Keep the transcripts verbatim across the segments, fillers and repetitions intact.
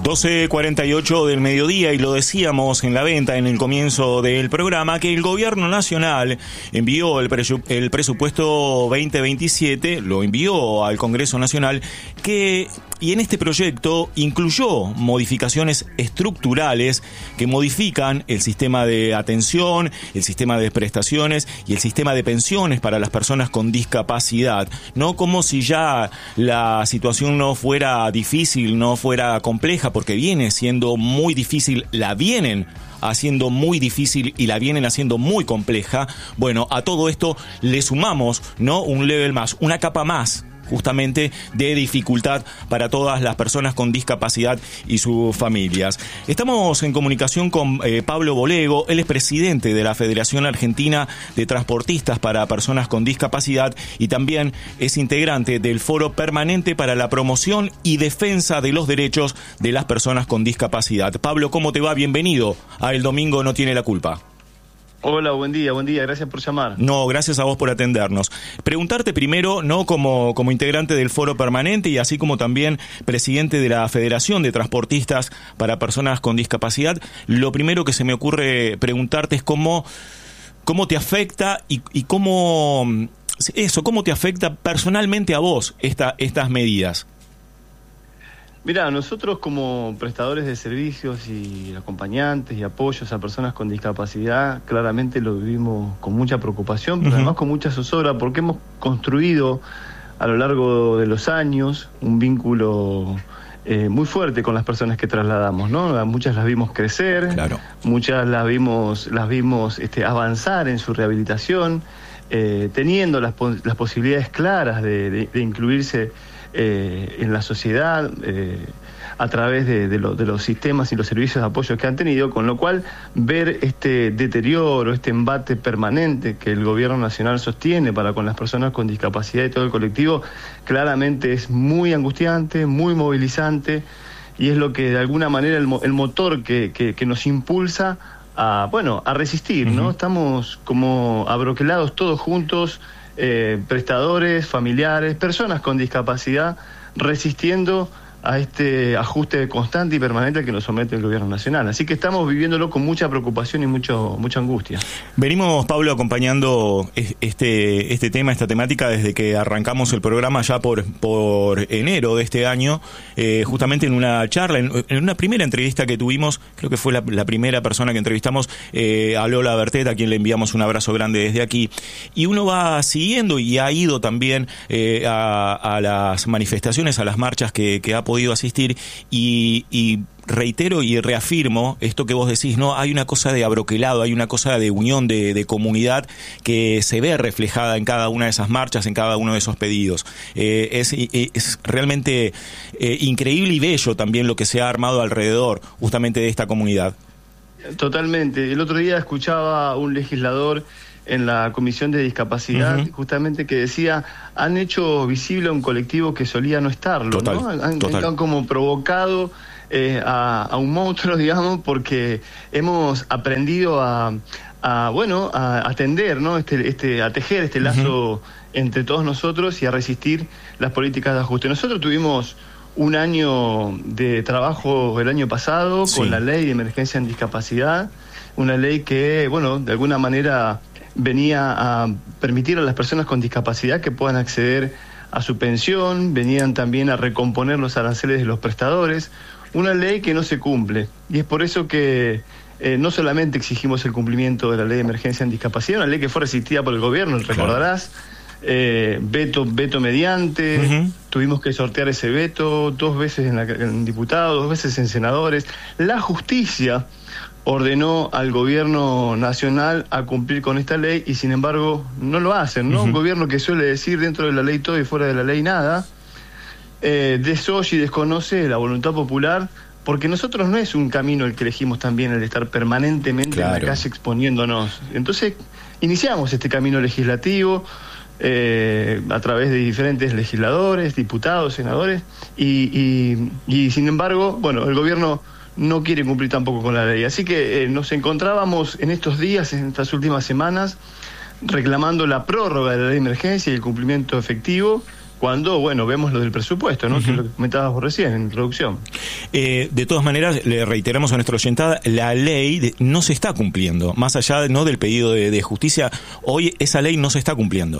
doce cuarenta y ocho del mediodía, y lo decíamos en la venta en el comienzo del programa, que el gobierno nacional envió el, presu- el presupuesto veinte veintisiete, lo envió al Congreso Nacional, que y en este proyecto incluyó modificaciones estructurales que modifican el sistema de atención, el sistema de prestaciones y el sistema de pensiones para las personas con discapacidad. No como si ya la situación no fuera difícil, no fuera compleja, porque viene siendo muy difícil, la vienen haciendo muy difícil y la vienen haciendo muy compleja. Bueno, a todo esto le sumamos, ¿no?, un level más, una capa más, justamente de dificultad para todas las personas con discapacidad y sus familias. Estamos en comunicación con eh, Pablo Bolego. Él es presidente de la Federación Argentina de Transportistas para Personas con Discapacidad y también es integrante del Foro Permanente para la Promoción y Defensa de los Derechos de las Personas con Discapacidad. Pablo, ¿cómo te va? Bienvenido a El Domingo No Tiene la Culpa. Hola, buen día, buen día, gracias por llamar. No, gracias a vos por atendernos. Preguntarte primero, no como, como integrante del Foro Permanente y así como también presidente de la Federación de Transportistas para Personas con Discapacidad, lo primero que se me ocurre preguntarte es cómo, cómo te afecta y, y cómo, eso, cómo te afecta personalmente a vos esta, estas medidas. Mirá, nosotros como prestadores de servicios y acompañantes y apoyos a personas con discapacidad, claramente lo vivimos con mucha preocupación, pero uh-huh. además con mucha zozobra, porque hemos construido a lo largo de los años un vínculo eh, muy fuerte con las personas que trasladamos, ¿no? Muchas las vimos crecer, claro. muchas las vimos, las vimos este, avanzar en su rehabilitación, eh, teniendo las, las posibilidades claras de, de, de incluirse Eh, en la sociedad eh, a través de, de, lo, de los sistemas y los servicios de apoyo que han tenido, con lo cual ver este deterioro, este embate permanente que el gobierno nacional sostiene para con las personas con discapacidad y todo el colectivo, claramente es muy angustiante, muy movilizante, y es lo que de alguna manera el, el motor que, que, que nos impulsa a, bueno, a resistir, ¿no? Uh-huh. Estamos como abroquelados todos juntos, Eh, prestadores, familiares, personas con discapacidad, resistiendo a este ajuste constante y permanente que nos somete el gobierno nacional. Así que estamos viviéndolo con mucha preocupación y mucho, mucha angustia. Venimos, Pablo, acompañando este, este tema, esta temática, desde que arrancamos el programa ya por, por enero de este año, eh, justamente en una charla, en, en una primera entrevista que tuvimos, creo que fue la, la primera persona que entrevistamos, eh, a Lola Bertet, a quien le enviamos un abrazo grande desde aquí, y uno va siguiendo y ha ido también eh, a, a las manifestaciones, a las marchas que, que ha podido asistir, y, y reitero y reafirmo esto que vos decís, ¿no? Hay una cosa de abroquelado, hay una cosa de unión, de, de comunidad que se ve reflejada en cada una de esas marchas, en cada uno de esos pedidos. Eh, es, es realmente eh, increíble y bello también lo que se ha armado alrededor justamente de esta comunidad. Totalmente. El otro día escuchaba a un legislador en la Comisión de Discapacidad, uh-huh. justamente, que decía, han hecho visible a un colectivo que solía no estarlo, total, ¿no? Han, total. han como provocado eh, a, a un monstruo, digamos, porque hemos aprendido a, a bueno, a atender, ¿no? Este, este, a tejer este lazo uh-huh. entre todos nosotros y a resistir las políticas de ajuste. Nosotros tuvimos un año de trabajo el año pasado, sí, con la ley de emergencia en discapacidad, una ley que, bueno, de alguna manera venía a permitir a las personas con discapacidad que puedan acceder a su pensión, venían también a recomponer los aranceles de los prestadores, una ley que no se cumple, y es por eso que eh, no solamente exigimos el cumplimiento de la ley de emergencia en discapacidad, una ley que fue resistida por el gobierno, recordarás, eh, veto, veto mediante, uh-huh. tuvimos que sortear ese veto dos veces en, la, en diputados, dos veces en senadores, la justicia ordenó al gobierno nacional a cumplir con esta ley y sin embargo no lo hacen, ¿no? Uh-huh. Un gobierno que suele decir dentro de la ley todo y fuera de la ley nada, eh, desoye y desconoce la voluntad popular, porque nosotros no es un camino el que elegimos también, el de estar permanentemente claro. en la calle exponiéndonos. Entonces iniciamos este camino legislativo eh, a través de diferentes legisladores, diputados, senadores, y, y, y sin embargo, bueno, el gobierno no quiere cumplir tampoco con la ley. Así que eh, nos encontrábamos en estos días, en estas últimas semanas, reclamando la prórroga de la ley de emergencia y el cumplimiento efectivo, cuando, bueno, vemos lo del presupuesto, ¿no? Uh-huh. Que es lo que comentabas vos recién, en introducción. Eh, de todas maneras, le reiteramos a nuestra oyentada, la ley de, no se está cumpliendo, más allá no del pedido de, de justicia, hoy esa ley no se está cumpliendo.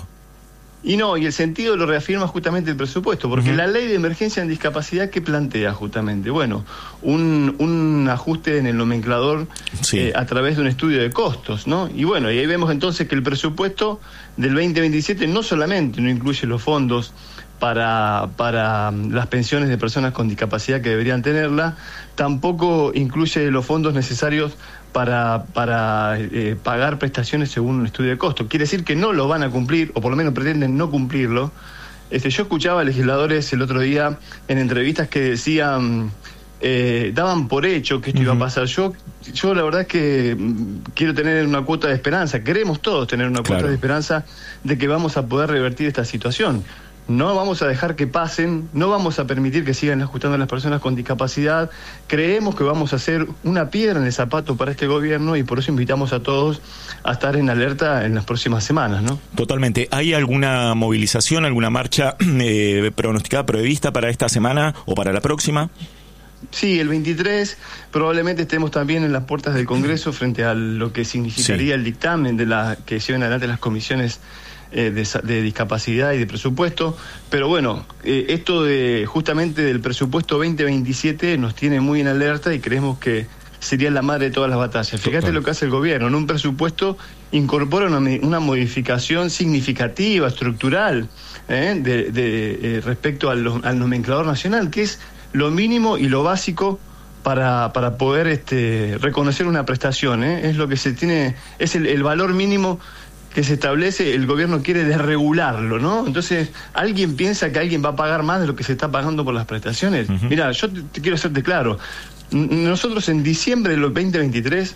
Y no, y el sentido lo reafirma justamente el presupuesto, porque uh-huh. la ley de emergencia en discapacidad, ¿qué plantea justamente? Bueno, un, un ajuste en el nomenclador sí. eh, a través de un estudio de costos, ¿no? Y bueno, y ahí vemos entonces que el presupuesto del veinte veintisiete no solamente no incluye los fondos para, para las pensiones de personas con discapacidad que deberían tenerla, tampoco incluye los fondos necesarios para, para eh, pagar prestaciones según un estudio de costo. Quiere decir que no lo van a cumplir, o por lo menos pretenden no cumplirlo. Este, yo escuchaba a legisladores el otro día en entrevistas que decían, eh, daban por hecho que esto uh-huh. iba a pasar. Yo, yo la verdad es que quiero tener una cuota de esperanza, queremos todos tener una claro. cuota de esperanza de que vamos a poder revertir esta situación. No vamos a dejar que pasen, no vamos a permitir que sigan ajustando a las personas con discapacidad. Creemos que vamos a hacer una piedra en el zapato para este gobierno y por eso invitamos a todos a estar en alerta en las próximas semanas, ¿no? Totalmente. ¿Hay alguna movilización, alguna marcha eh, pronosticada, prevista para esta semana o para la próxima? Sí, el veintitrés probablemente estemos también en las puertas del Congreso frente a lo que significaría sí. el dictamen de la que lleven adelante las comisiones Eh, de, de discapacidad y de presupuesto, pero bueno, eh, esto de justamente del presupuesto veinte veintisiete nos tiene muy en alerta y creemos que sería la madre de todas las batallas. Fíjate Total. Lo que hace el gobierno, en un presupuesto incorpora una, una modificación significativa, estructural, eh, de, de, eh, respecto al, al nomenclador nacional, que es lo mínimo y lo básico para, para poder este, reconocer una prestación, eh, es lo que se tiene, es el, el valor mínimo que se establece. El gobierno quiere desregularlo, ¿no? Entonces, ¿alguien piensa que alguien va a pagar más de lo que se está pagando por las prestaciones? Uh-huh. Mira, yo te, te quiero hacerte claro. Nosotros en diciembre del veinte veintitrés,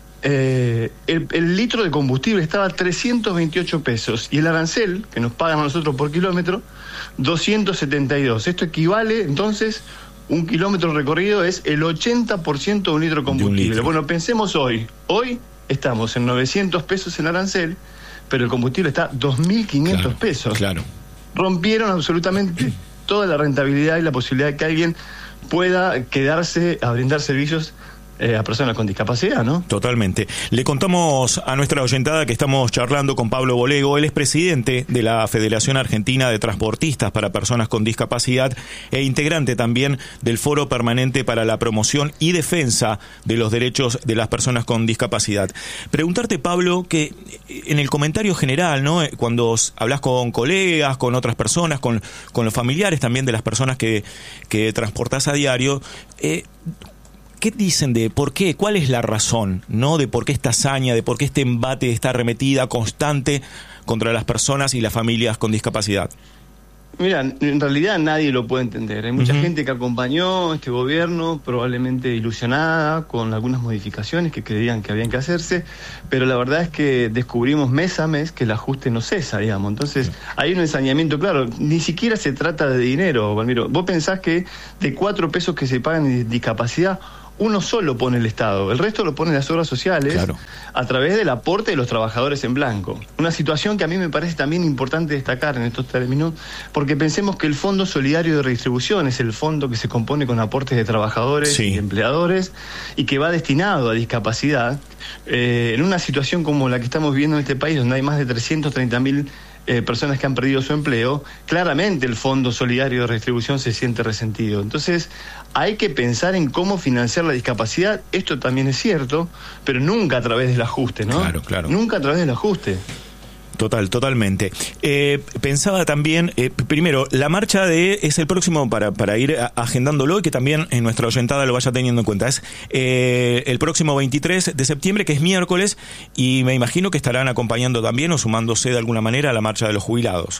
eh, el, el litro de combustible estaba a trescientos veintiocho pesos y el arancel, que nos pagan a nosotros por kilómetro, doscientos setenta y dos. Esto equivale, entonces, un kilómetro recorrido es el ochenta por ciento de un litro de combustible. De litro. Bueno, pensemos hoy. Hoy estamos en novecientos pesos el arancel, pero el combustible está dos mil quinientos claro, pesos. Claro. Rompieron absolutamente toda la rentabilidad y la posibilidad de que alguien pueda quedarse a brindar servicios eh, a personas con discapacidad, ¿no? Totalmente. Le contamos a nuestra oyentada que estamos charlando con Pablo Bolego. Él es presidente de la Federación Argentina de Transportistas para Personas con Discapacidad e integrante también del Foro Permanente para la Promoción y Defensa de los Derechos de las Personas con Discapacidad. Preguntarte, Pablo, que en el comentario general, ¿no?, cuando hablas con colegas, con otras personas, con, con los familiares también de las personas que, que transportás a diario, eh, ¿qué dicen de por qué? ¿Cuál es la razón, no, de por qué esta hazaña, de por qué este embate, esta arremetida constante contra las personas y las familias con discapacidad? Mira, en realidad nadie lo puede entender. Hay mucha uh-huh. gente que acompañó este gobierno, probablemente ilusionada con algunas modificaciones que creían que habían que hacerse, pero la verdad es que descubrimos mes a mes que el ajuste no cesa, digamos. Entonces, hay un ensañamiento claro. Ni siquiera se trata de dinero, Valmiro. Vos pensás que de cuatro pesos que se pagan en discapacidad, uno solo pone el Estado, el resto lo ponen las obras sociales, claro, a través del aporte de los trabajadores en blanco. Una situación que a mí me parece también importante destacar en estos términos, porque pensemos que el Fondo Solidario de Redistribución es el fondo que se compone con aportes de trabajadores sí. y empleadores, y que va destinado a discapacidad. Eh, en una situación como la que estamos viviendo en este país, donde hay más de trescientos treinta mil Eh, personas que han perdido su empleo, claramente el Fondo Solidario de Redistribución se siente resentido. Entonces, hay que pensar en cómo financiar la discapacidad. Esto también es cierto, pero nunca a través del ajuste, ¿no? Claro, claro. Nunca a través del ajuste. Total, totalmente. Eh, pensaba también, eh, primero, la marcha de es el próximo, para, para ir a, agendándolo y que también en nuestra oyentada lo vaya teniendo en cuenta, es eh, el próximo veintitrés de septiembre, que es miércoles, y me imagino que estarán acompañando también o sumándose de alguna manera a la marcha de los jubilados.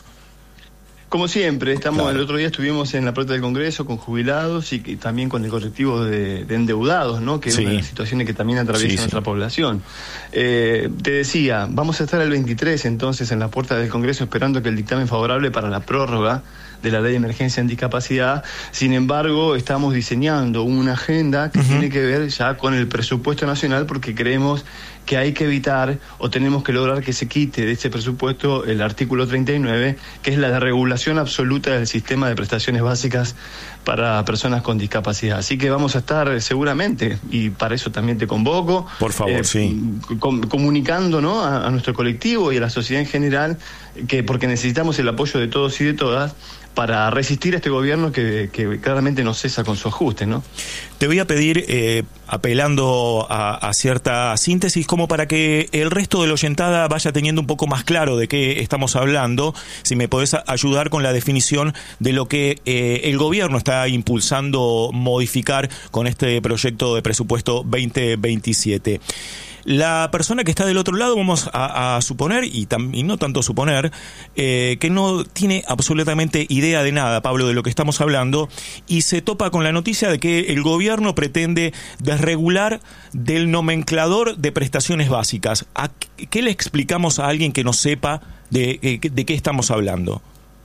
Como siempre, estamos Claro. el otro día estuvimos en la puerta del Congreso con jubilados y que, también con el colectivo de, de endeudados, ¿no? Que es Sí. una de las situaciones que también atraviesa Sí, nuestra sí. población. Eh, te decía, vamos a estar el veintitrés entonces en la puerta del Congreso esperando que el dictamen favorable para la prórroga de la ley de emergencia en discapacidad. Sin embargo, estamos diseñando una agenda que uh-huh. tiene que ver ya con el presupuesto nacional, porque creemos que hay que evitar o tenemos que lograr que se quite de este presupuesto el artículo treinta y nueve, que es la de regulación absoluta del sistema de prestaciones básicas para personas con discapacidad. Así que vamos a estar seguramente, y para eso también te convoco, por favor, eh, sí. com- comunicando, ¿no?, a, a nuestro colectivo y a la sociedad en general, que porque necesitamos el apoyo de todos y de todas para resistir a este gobierno que, que claramente no cesa con su ajuste, ¿no? Te voy a pedir, eh, apelando a, a cierta síntesis, como para que el resto de la oyentada vaya teniendo un poco más claro de qué estamos hablando, si me podés ayudar con la definición de lo que eh, el gobierno está impulsando modificar con este proyecto de presupuesto veinte veintisiete. La persona que está del otro lado, vamos a, a suponer, y, tam, y no tanto suponer, eh, que no tiene absolutamente idea de nada, Pablo, de lo que estamos hablando, y se topa con la noticia de que el gobierno pretende desregular del nomenclador de prestaciones básicas. ¿A qué le explicamos a alguien que no sepa de, de, de qué estamos hablando?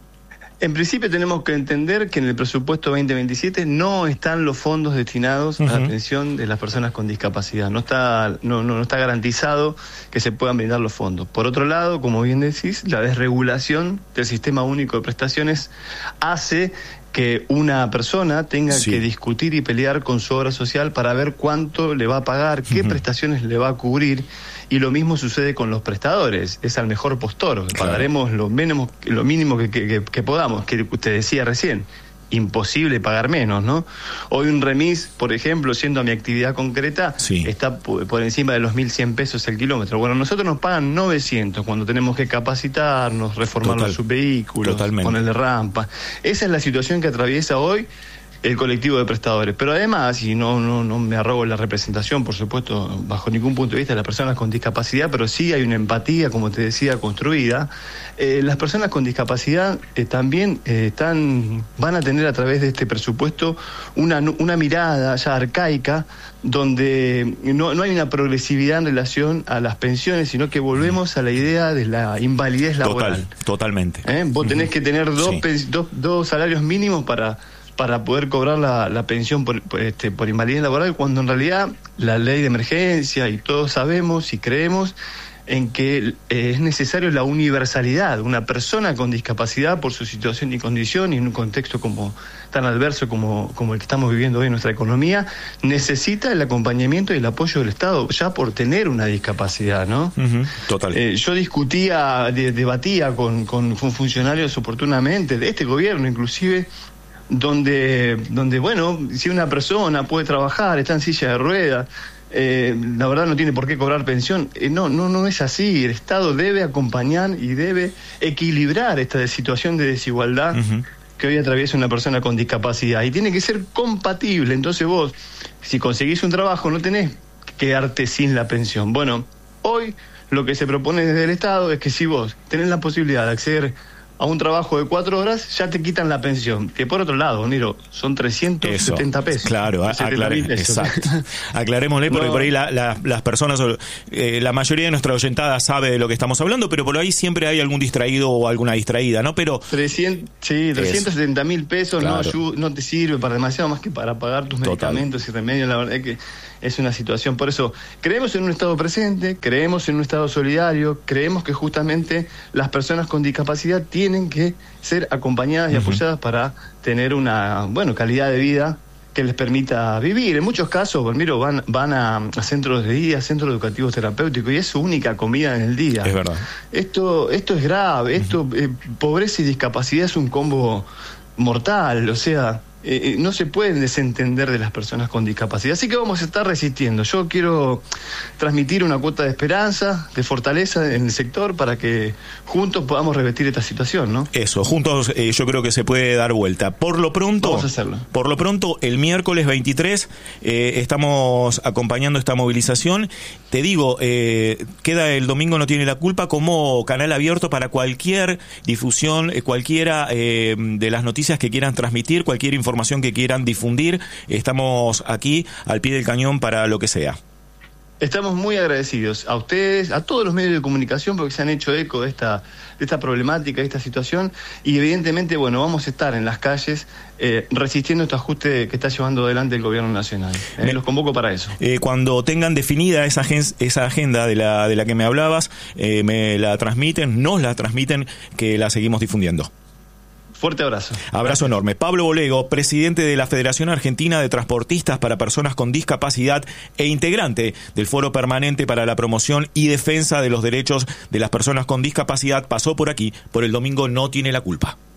En principio tenemos que entender que en el presupuesto veinte veintisiete no están los fondos destinados uh-huh. a la atención de las personas con discapacidad. No está, no, no, no está garantizado que se puedan brindar los fondos. Por otro lado, como bien decís, la desregulación del sistema único de prestaciones hace que una persona tenga sí. que discutir y pelear con su obra social para ver cuánto le va a pagar, qué uh-huh. prestaciones le va a cubrir, y lo mismo sucede con los prestadores, es al mejor postor, claro. pagaremos lo mínimo, lo mínimo que, que, que podamos, que usted decía recién, imposible pagar menos, ¿no? Hoy un remis, por ejemplo, siendo a mi actividad concreta, sí. está por encima de los mil cien pesos el kilómetro. Bueno, nosotros nos pagan novecientos cuando tenemos que capacitarnos, reformar Total. los subvehículos, Totalmente. ponerle rampa. Esa es la situación que atraviesa hoy el colectivo de prestadores. Pero además, y no, no, no me arrogo la representación, por supuesto, bajo ningún punto de vista de las personas con discapacidad, pero sí hay una empatía, como te decía, construida. Eh, las personas con discapacidad eh, también eh, están, van a tener a través de este presupuesto una, una mirada ya arcaica, donde no, no hay una progresividad en relación a las pensiones, sino que volvemos a la idea de la invalidez laboral. Total, totalmente. ¿Eh? Vos tenés que tener dos, sí. pens- dos, dos salarios mínimos para... para poder cobrar la, la pensión por, por, este, por invalidez laboral, cuando en realidad la ley de emergencia, y todos sabemos y creemos en que eh, es necesario la universalidad. Una persona con discapacidad, por su situación y condición, y en un contexto como tan adverso como, como el que estamos viviendo hoy en nuestra economía, necesita el acompañamiento y el apoyo del Estado, ya por tener una discapacidad, ¿no? Uh-huh, total. Eh, yo discutía, de, debatía con, con, con funcionarios oportunamente, de este gobierno inclusive, donde, donde bueno, si una persona puede trabajar, está en silla de ruedas, eh, la verdad no tiene por qué cobrar pensión. Eh, no, no, no es así. El Estado debe acompañar y debe equilibrar esta situación de desigualdad uh-huh. que hoy atraviesa una persona con discapacidad. Y tiene que ser compatible. Entonces vos, si conseguís un trabajo, no tenés que quedarte sin la pensión. Bueno, hoy lo que se propone desde el Estado es que si vos tenés la posibilidad de acceder a un trabajo de cuatro horas, ya te quitan la pensión. Que por otro lado, Niro, son trescientos setenta Eso, pesos. Claro, aclaré, exacto. Aclarémosle, porque no. por ahí la, la, las personas, eh, la mayoría de nuestra oyentada sabe de lo que estamos hablando, pero por ahí siempre hay algún distraído o alguna distraída, ¿no? Pero trescientos, sí, trescientos setenta mil pesos claro. no, no te sirve para demasiado más que para pagar tus Total. medicamentos y remedios. La verdad es que es una situación. Por eso, creemos en un Estado presente, creemos en un Estado solidario, creemos que justamente las personas con discapacidad tienen que ser acompañadas y uh-huh. apoyadas para tener una, bueno, calidad de vida que les permita vivir. En muchos casos, Palmiro, van, van a, a centros de día, centros educativos terapéuticos, y es su única comida en el día. Es verdad. Esto, esto es grave, esto, uh-huh. eh, pobreza y discapacidad es un combo mortal, o sea... Eh, no se pueden desentender de las personas con discapacidad, así que vamos a estar resistiendo. Yo quiero transmitir una cuota de esperanza, de fortaleza en el sector para que juntos podamos revertir esta situación, ¿no? Eso, juntos eh, yo creo que se puede dar vuelta. Por lo pronto, vamos a hacerlo. Por lo pronto, el miércoles veintitrés eh, estamos acompañando esta movilización. Te digo, eh, queda el Domingo No Tiene la Culpa como canal abierto para cualquier difusión, eh, cualquiera eh, de las noticias que quieran transmitir, cualquier información información que quieran difundir. Estamos aquí al pie del cañón para lo que sea. Estamos muy agradecidos a ustedes, a todos los medios de comunicación, porque se han hecho eco de esta, de esta problemática, de esta situación, y evidentemente, bueno, vamos a estar en las calles eh, resistiendo este ajuste que está llevando adelante el gobierno nacional. Eh, me, los convoco para eso. Eh, cuando tengan definida esa, esa agenda de la, de la que me hablabas, eh, me la transmiten, nos la transmiten, que la seguimos difundiendo. Fuerte abrazo. Abrazo Gracias. enorme. Pablo Bolego, presidente de la Federación Argentina de Transportistas para Personas con Discapacidad e integrante del Foro Permanente para la Promoción y Defensa de los Derechos de las Personas con Discapacidad, pasó por aquí por El Domingo No Tiene la Culpa.